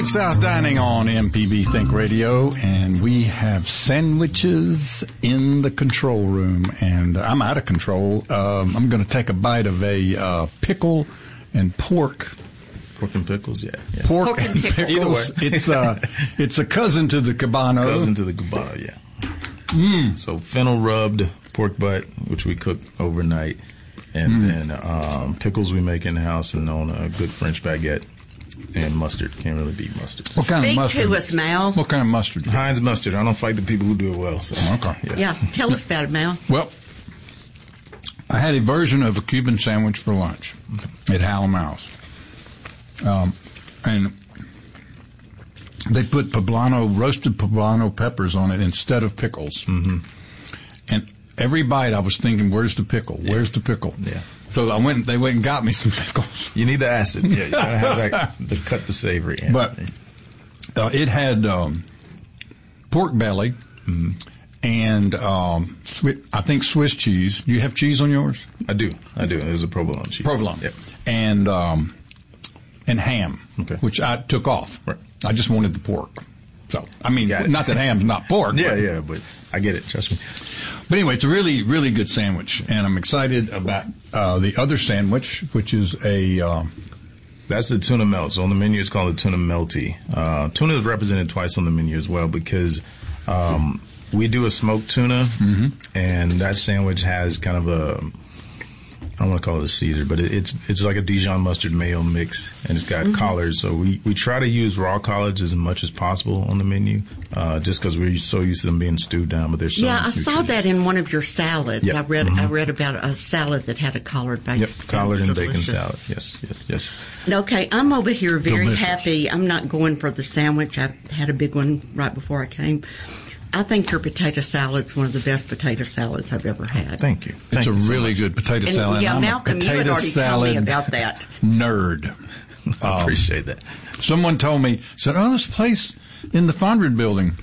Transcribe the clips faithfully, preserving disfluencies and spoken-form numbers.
Deep South Dining on M P B Think Radio, and we have sandwiches in the control room, and I'm out of control. Um, I'm going to take a bite of a uh, pickle and pork. Pork and pickles, yeah. yeah. Pork, pork and, and pickles. pickles. Either way. it's, uh, it's a cousin to the Cabano. Cousin to the Cabano, yeah. Mm. So fennel rubbed pork butt, which we cook overnight, and mm. then um, pickles we make in the house, and on a good French baguette. And mustard. Can't really beat mustard. What kind Speak of mustard? to us, Mal. What kind of mustard? Heinz mustard. I don't fight the people who do it well. So. Okay. Yeah. yeah. Tell us about it, Mal. Well, I had a version of a Cuban sandwich for lunch at Hallam House. Um, and they put poblano, roasted poblano peppers on it instead of pickles. Mm-hmm. And every bite I was thinking, where's the pickle? Where's yeah. the pickle? Yeah. So I went. They went and got me some pickles. You need the acid. Yeah, you gotta have that to cut the savory. In. But uh, it had um, pork belly mm-hmm. and um, Swi- I think Swiss cheese. Do you have cheese on yours? I do. I do. It was a provolone cheese. Provolone. Yep. And um, and ham, okay. which I took off. Right. I just wanted the pork. So I mean, not that ham's not pork. yeah, but, yeah, but I get it. Trust me. But anyway, it's a really, really good sandwich, and I'm excited about uh, the other sandwich, which is a. Uh, That's the tuna melt. So on the menu, it's called a tuna melty. Uh, tuna is represented twice on the menu as well because um, we do a smoked tuna, mm-hmm. and that sandwich has kind of a. I don't want to call it a Caesar, but it, it's it's like a Dijon mustard mayo mix, and it's got mm-hmm. collards. So we, we try to use raw collards as much as possible on the menu, uh, just because we're so used to them being stewed down. But they're so yeah, I nutritious. saw that in one of your salads. Yep. I read mm-hmm. I read about a salad that had a collard base. Yep, collard and delicious. bacon salad. Yes, yes, yes. Okay, I'm over here very Delicious. happy. I'm not going for the sandwich. I had a big one right before I came. I think your potato salad's one of the best potato salads I've ever had. Thank you. It's Thank a you so really much. good potato and, salad. Yeah, I'm Malcolm, a you had potato already told me salad about that. Nerd. I Um, appreciate that. Someone told me, said, oh, this place in the Fondren building,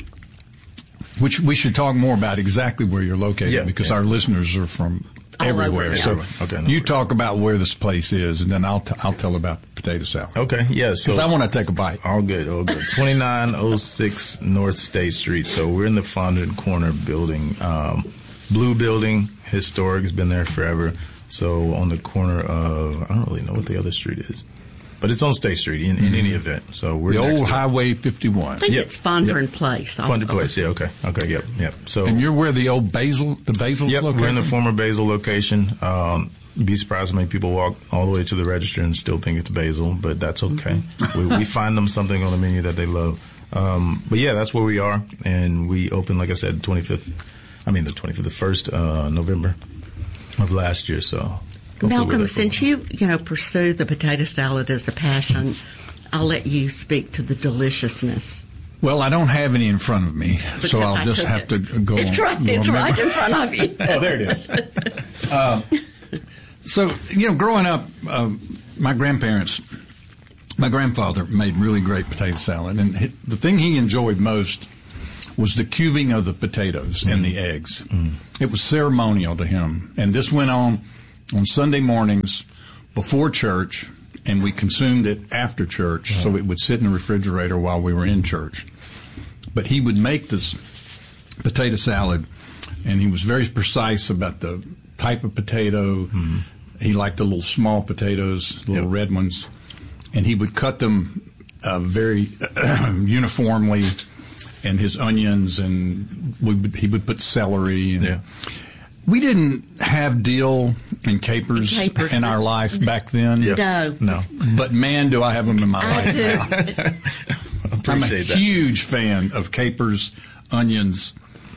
which we should talk more about exactly where you're located Yeah, because yeah. our listeners are from All everywhere. over, yeah. So Okay, no you worries. talk about where this place is, and then I'll t- I'll tell about the potato salad. Okay, yeah. Because So I want to take a bite. all good, all good. twenty-nine oh six North State Street. So we're in the Fondren Corner building. Um, blue building, historic, has been there forever. So on the corner of, I don't really know what the other street is. But it's on State Street in, in mm-hmm. any event. So we're The next old to Highway fifty-one. I think Yep. it's Fondren Yep. Place. Fondren Place, yeah, okay. Okay, yep, yep. So And you're where the old Basil, the Basil's Yep, location? we're in the former Basil location. Um, you'd be surprised how many people walk all the way to the register and still think it's Basil, but that's okay. we, we find them something on the menu that they love. Um, but yeah, that's where we are, and we opened, like I said, twenty-fifth. I mean, the twenty-fifth, the first uh, November of last year. So, Malcolm, since you you know pursue the potato salad as a passion, I'll let you speak to the deliciousness. Well, I don't have any in front of me, Because so I'll I just took have it. to go It's on. right. It's Remember? right in front of you. Oh, there it is. uh, so, you know, growing up, uh, my grandparents, my grandfather made really great potato salad, and he, the thing he enjoyed most was the cubing of the potatoes mm. and the eggs. Mm. It was ceremonial to him, and this went on on Sunday mornings before church, and we consumed it after church, yeah. so it would sit in the refrigerator while we were in church. But he would make this potato salad, and he was very precise about the type of potato. Mm-hmm. He liked the little small potatoes, little yep. red ones, and he would cut them uh, very uh, uniformly, and his onions, and we would, he would put celery. And yeah. We didn't have dill and capers, capers. in our life back then. Yep. No. No. But man, do I have them in my I life do. now. I'm a that. huge fan of capers, onions.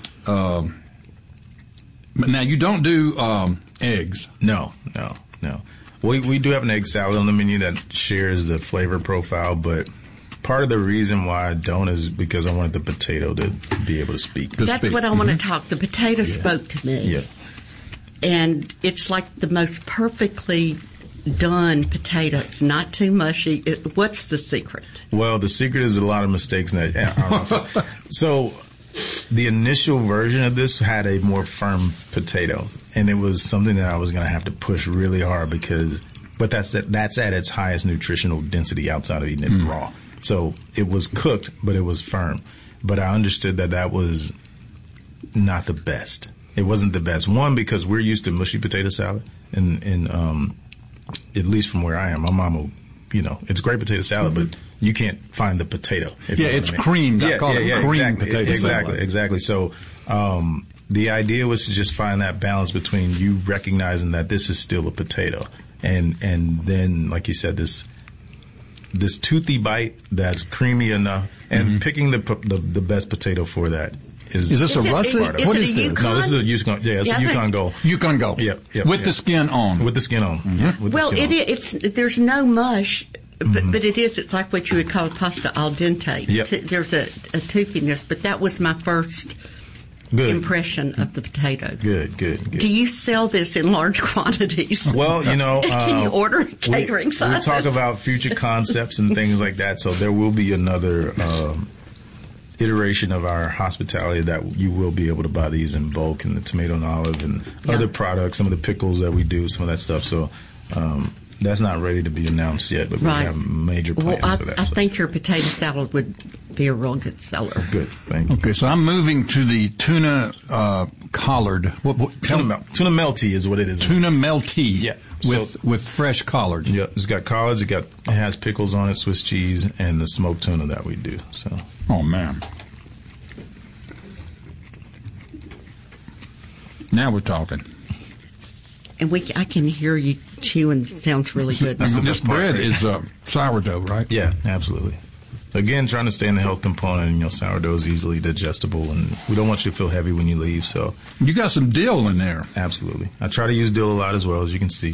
Um, but now you don't do um, eggs. No, no, no. We we do have an egg salad on the menu that shares the flavor profile, but part of the reason why I don't is because I wanted the potato to be able to speak. That's speak. what I mm-hmm. want to talk. The potato yeah. spoke to me. Yeah. And it's like the most perfectly done potato. It's not too mushy. It, what's the secret? Well, the secret is a lot of mistakes. That, I don't know if, so the initial version of this had a more firm potato, and it was something that I was going to have to push really hard because, but that's at, that's at its highest nutritional density outside of eating it mm. raw. So it was cooked, but it was firm. But I understood that that was not the best. It wasn't the best. One, because we're used to mushy potato salad, and, and um, at least from where I am, my mom will, you know, it's great potato salad, mm-hmm. but you can't find the potato. If yeah, you know it's I mean. creamed. I yeah, call yeah, it yeah, cream exactly, potato exactly, salad. Exactly, exactly. So um, the idea was to just find that balance between you recognizing that this is still a potato, and and then, like you said, this this toothy bite that's creamy enough, and mm-hmm. picking the, the the best potato for that. Is, is this is a it, russet? Is, is what it is a this? Yukon? No, this is a Yukon. Yeah, it's yeah, a Yukon Gold. Yukon Gold. Yep, yep. With yep. the skin on. With the skin on. Mm-hmm. With well, the skin it on. is. It's there's no mush, but mm-hmm. but it is. It's like what you would call pasta al dente. Yep. There's a, a toothiness, but that was my first good. impression of the potato. Good, good, good. Do you sell this in large quantities? Well, you know, can uh, you order catering we, sizes? We talk about future concepts and things like that, so there will be another um, iteration of our hospitality that you will be able to buy these in bulk, and the tomato and olive and yeah. other products, some of the pickles that we do, some of that stuff. So um, that's not ready to be announced yet, but right. we have major plans well, I, for that. I so. think your potato salad would be a real good seller. Good, thank you. Okay, so I'm moving to the tuna uh, collard. What, what, tuna, mel- tuna melty is what it is. Tuna melty. Yeah. With so, with fresh collards. Yeah, it's got collards. It got it has pickles on it, Swiss cheese, and the smoked tuna that we do. So. Oh man. Now we're talking. And we, I can hear you chewing. It sounds really good. And this bread is uh, sourdough, right? Yeah, absolutely. Again, trying to stay in the health component. You know, sourdough is easily digestible, and we don't want you to feel heavy when you leave. So you got some dill in there. Absolutely. I try to use dill a lot as well, as you can see.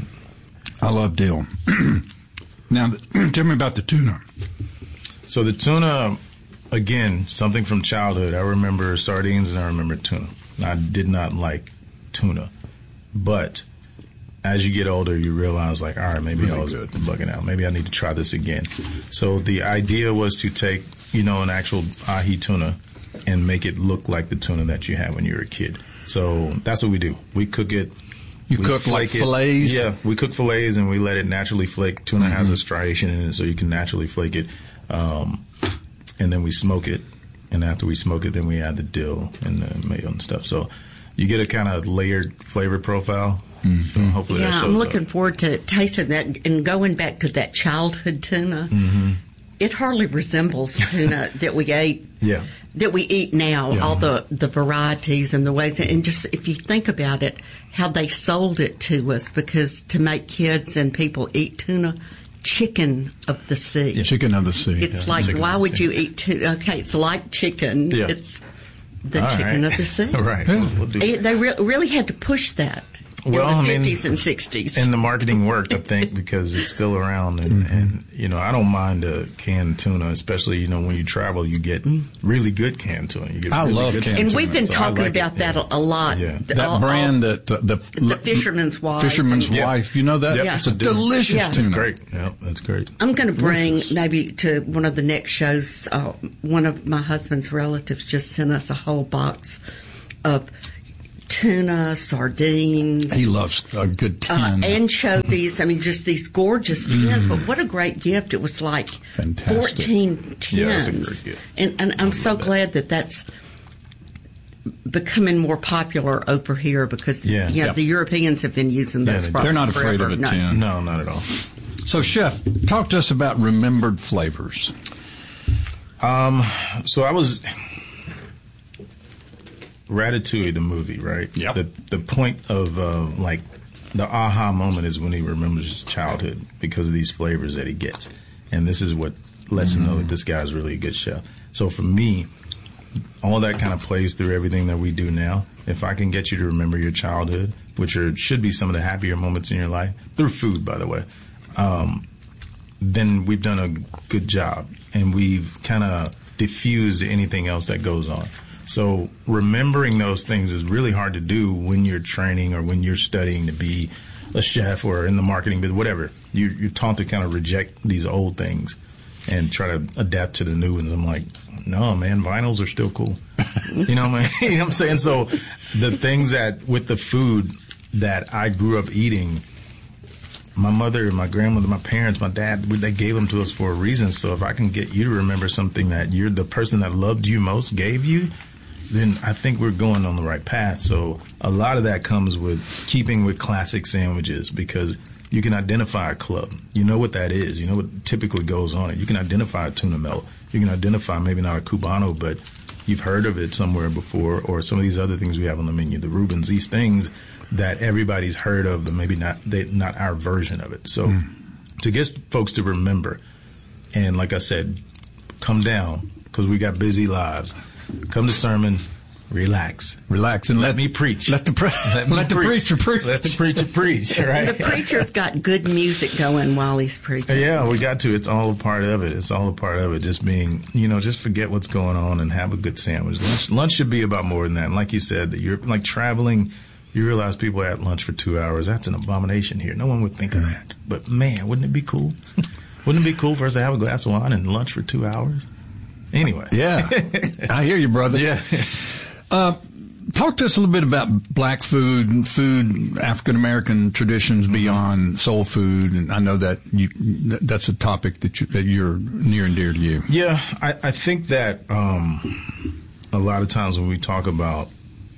I love dill. Now, tell me about the tuna. So the tuna, again, something from childhood. I remember sardines and I remember tuna. I did not like tuna, but as you get older, you realize, like, all right, maybe really I was good. bugging out. Maybe I need to try this again. So the idea was to take, you know, an actual ahi tuna and make it look like the tuna that you had when you were a kid. So that's what we do. We cook it. You cook like fillets? Yeah, we cook fillets and we let it naturally flake. Tuna mm-hmm. has a striation in it, so you can naturally flake it. Um, and then we smoke it. And after we smoke it, then we add the dill and the mayo and stuff. So you get a kind of layered flavor profile. Mm-hmm. So hopefully yeah, that shows I'm looking up. forward to tasting that. And going back to that childhood tuna, mm-hmm. it hardly resembles tuna that we ate. Yeah. That we eat now, yeah. all the, the varieties and the ways. And just if you think about it, how they sold it to us, because to make kids and people eat tuna, chicken of the sea. Yeah, chicken of the sea. It's yeah, like, chicken why would sea. you eat tuna? Okay, it's like chicken. Yeah. It's the all chicken right. of the sea. Right. Yeah. We'll, we'll do They, they re- really had to push that. Well, in the I mean, fifties and sixties. And the marketing worked, I think, because it's still around. And, mm-hmm. and, you know, I don't mind a canned tuna, especially, you know, when you travel, you get really good canned tuna. You get I really love good canned And tuna. we've been so talking like about it. that yeah. a lot. Yeah. That all, brand all, that uh, the, the Fisherman's Wife. Fisherman's Yeah. Wife, you know that? Yep. Yeah. It's a delicious Yeah. tuna. It's great. Yeah, that's great. I'm going to bring Delicious. maybe to one of the next shows. Uh, one of my husband's relatives just sent us a whole box of tuna, sardines. He loves a good tin. Uh, anchovies. I mean, just these gorgeous tins. Mm. But what a great gift! It was like Fantastic. fourteen tins, Yeah, that's a great gift. and and I'm so that. glad that that's becoming more popular over here, because Yeah. yeah, Yeah. the Europeans have been using Yeah, those. they- for They're not afraid forever. of a No. tin. No, not at all. So, Chef, talk to us about remembered flavors. Um, so I was Ratatouille, the movie, right? Yep. The the point of uh, like the aha moment is when he remembers his childhood because of these flavors that he gets, and this is what lets mm-hmm. him know that this guy is really a good chef. So for me, all that kind of plays through everything that we do now. If I can get you to remember your childhood, which are should be some of the happier moments in your life through food, by the way, um, then we've done a good job, and we've kind of diffused anything else that goes on. So remembering those things is really hard to do when you're training or when you're studying to be a chef or in the marketing business, whatever. You, you're taught to kind of reject these old things and try to adapt to the new ones. I'm like, no, man, vinyls are still cool. You know what I mean? You know what I'm saying? So the things that with the food that I grew up eating, my mother, my grandmother, my parents, my dad, they gave them to us for a reason. So if I can get you to remember something that you're the person that loved you most gave you, then I think we're going on the right path. So a lot of that comes with keeping with classic sandwiches, because you can identify a club. You know what that is. You know what typically goes on it. You can identify a tuna melt. You can identify maybe not a Cubano, but you've heard of it somewhere before, or some of these other things we have on the menu, the Reubens, these things that everybody's heard of, but maybe not they, not our version of it. So mm. to get folks to remember, and like I said, come down, because we got busy lives. Come to sermon, relax. Relax and let, let me preach. Let the, pre- let let the preacher preach. Let the preacher preach, right? The preacher's got good music going while he's preaching. Yeah, we got to. It's all a part of it. It's all a part of it. Just being, you know, just forget what's going on and have a good sandwich. Lunch, lunch should be about more than that. And like you said, that you're like traveling, you realize people are at lunch for two hours. That's an abomination here. No one would think of that. But man, wouldn't it be cool? Wouldn't it be cool for us to have a glass of wine and lunch for two hours? Anyway. Yeah. I hear you, brother. Yeah. Uh, talk to us a little bit about black food and food, African-American traditions mm-hmm. beyond soul food. And I know that you, that's a topic that, you, that you're near and dear to you. Yeah. I, I think that um, a lot of times when we talk about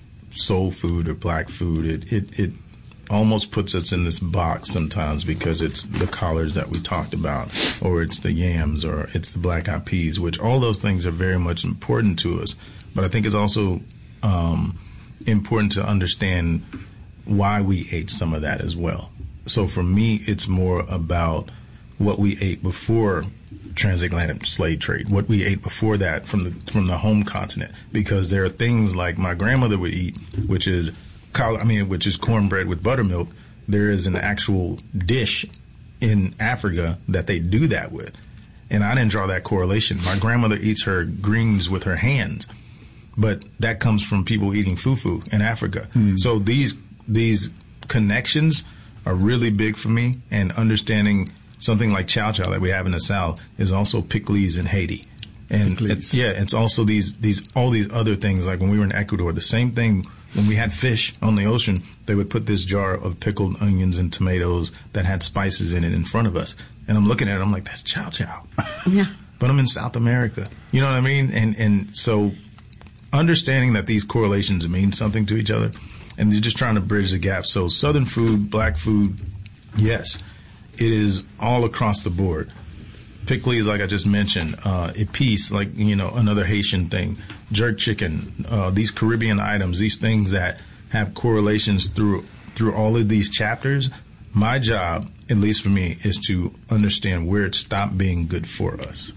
soul food or black food, it, it, it almost puts us in this box sometimes, because it's the collards that we talked about, or it's the yams, or it's the black eyed peas, which all those things are very much important to us. But I think it's also um, important to understand why we ate some of that as well. So for me, it's more about what we ate before transatlantic slave trade, what we ate before that from the from the home continent, because there are things like my grandmother would eat, which is I mean, which is cornbread with buttermilk. There is an actual dish in Africa that they do that with. And I didn't draw that correlation. My grandmother eats her greens with her hands, but that comes from people eating fufu in Africa. Mm. So these, these connections are really big for me, and understanding something like chow chow that we have in the South is also pickles in Haiti. And it's, yeah, it's also these, these, all these other things. Like when we were in Ecuador, the same thing. When we had fish on the ocean, they would put this jar of pickled onions and tomatoes that had spices in it in front of us. And I'm looking at it, I'm like, that's chow chow. Yeah. But I'm in South America. You know what I mean? And, and so understanding that these correlations mean something to each other, and you're just trying to bridge the gap. So Southern food, black food, yes, it is all across the board. Pickles, like I just mentioned, uh, épices, like, you know, another Haitian thing, jerk chicken, uh, these Caribbean items, these things that have correlations through through all of these chapters. My job, at least for me, is to understand where it stopped being good for us.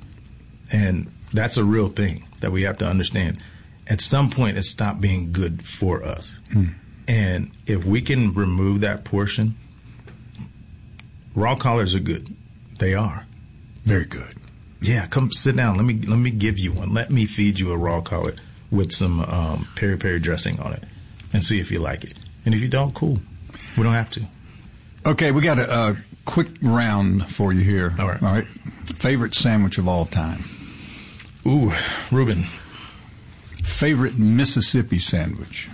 And that's a real thing that we have to understand. At some point, it stopped being good for us. Hmm. And if we can remove that portion, raw collards are good. They are. Very good. Yeah, come sit down. Let me let me give you one. Let me feed you a raw collard with some um, peri peri dressing on it, and see if you like it. And if you don't, cool. We don't have to. Okay, we got a, a quick round for you here. All right. All right. Favorite sandwich of all time? Ooh, Reuben. Favorite Mississippi sandwich?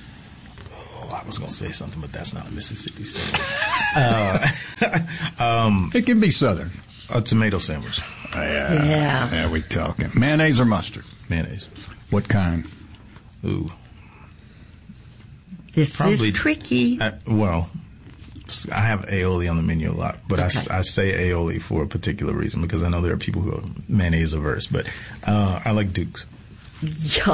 Oh, I was going to say something, but that's not a Mississippi sandwich. uh, um, it can be Southern. A tomato sandwich. Uh, yeah. Yeah. Yeah, we talking. Mayonnaise or mustard? Mayonnaise. What kind? Ooh. This Probably, is tricky. I, well, I have aioli on the menu a lot, but okay. I, I say aioli for a particular reason, because I know there are people who are mayonnaise averse, but uh, I like Duke's. Yeah.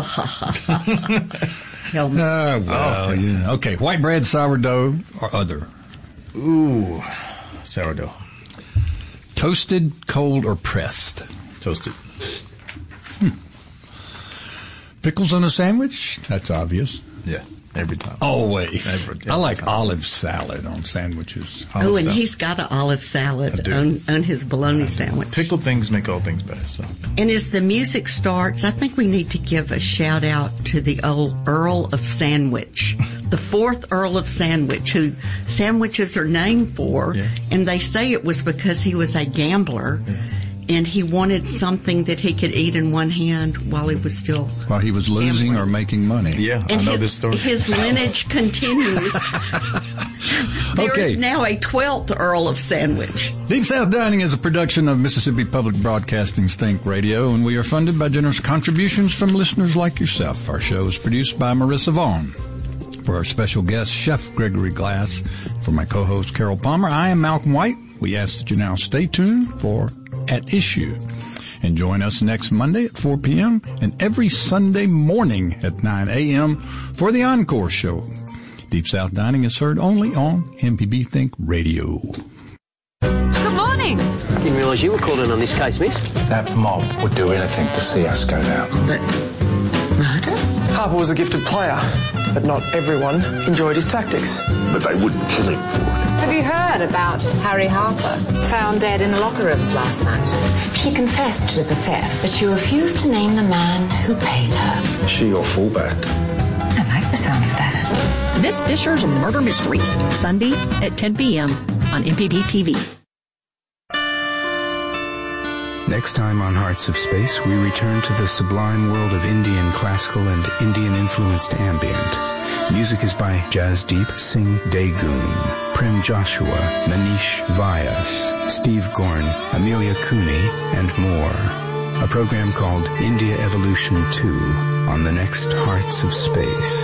uh, well, oh. yeah. Okay, white bread, sourdough, or other? Ooh, sourdough. Toasted, cold, or pressed? Toasted. Hmm. Pickles on a sandwich? That's obvious. Yeah, every time. Always. Every, every I like time. olive salad on sandwiches. Olive oh, and salad. He's got an olive salad on, on his bologna sandwich. Pickled things make all things better. So. And as the music starts, I think we need to give a shout out to the old Earl of Sandwich, the fourth Earl of Sandwich, who sandwiches are named for, yeah. and they say it was because he was a gambler. Yeah. and he wanted something that he could eat in one hand while he was still while he was losing gambling. or making money. Yeah, And I know his, this story. his lineage continues. There Okay. is now a twelfth Earl of Sandwich. Deep South Dining is a production of Mississippi Public Broadcasting's Think Radio, and we are funded by generous contributions from listeners like yourself. Our show is produced by Marissa Vaughn. For our special guest, Chef Gregory Glass. For my co-host, Carol Palmer, I am Malcolm White. We ask that you now stay tuned for At Issue. And join us next Monday at four p.m. and every Sunday morning at nine a.m. for the Encore Show. Deep South Dining is heard only on M P B Think Radio. Good morning. Didn't realise you were called in on this case, miss. That mob would do anything to see us go down. But murder? Harper was a gifted player, but not everyone enjoyed his tactics. But they wouldn't kill him for it. Have you heard about Harry Harper, found dead in the locker rooms last night? She confessed to the theft, but she refused to name the man who paid her. Is she your fullback? I like the sound of that. Miss Fisher's Murder Mysteries, Sunday at ten p.m. on M P B T V. Next time on Hearts of Space, we return to the sublime world of Indian classical and Indian-influenced ambient. Music is by Jasdeep Singh Dagoon, Prem Joshua, Manish Vyas, Steve Gorn, Amelia Cooney, and more. A program called India Evolution two on the next Hearts of Space.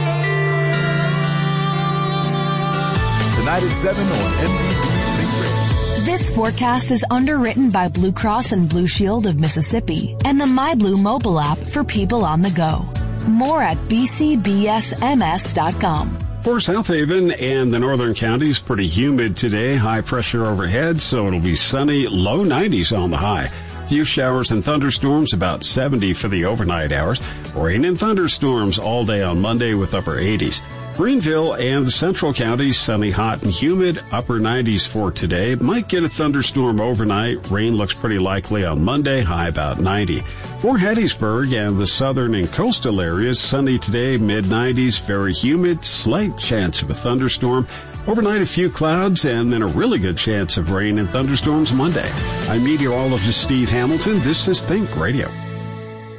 Tonight at seven on M P B Think Radio. This forecast is underwritten by Blue Cross and Blue Shield of Mississippi and the MyBlue mobile app for people on the go. More at b c b s m s dot com. For South Haven and the northern counties, pretty humid today. High pressure overhead, so it'll be sunny, low nineties on the high. Few showers and thunderstorms, about seventy for the overnight hours. Rain and thunderstorms all day on Monday with upper eighties. Greenville and the central counties, sunny, hot, and humid, upper nineties for today. Might get a thunderstorm overnight. Rain looks pretty likely on Monday, high about ninety. For Hattiesburg and the southern and coastal areas, sunny today, mid nineties, very humid, slight chance of a thunderstorm. Overnight, a few clouds, and then a really good chance of rain and thunderstorms Monday. I'm meteorologist Steve Hamilton. This is Think Radio.